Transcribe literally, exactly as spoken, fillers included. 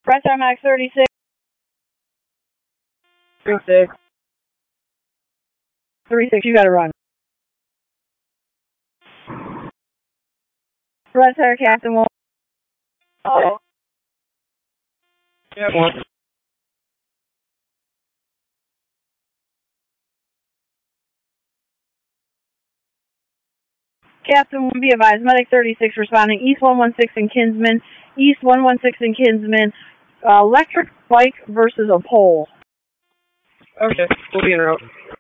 Press M X thirty-six. thirty-six. thirty-six, you gotta run. Press air, Captain Wolf. Oh. Yeah, one. Captain, be advised, Medic thirty-six responding, East one one six in Kinsman, East one one six in Kinsman, uh, electric bike versus a pole. Okay, we'll be en route.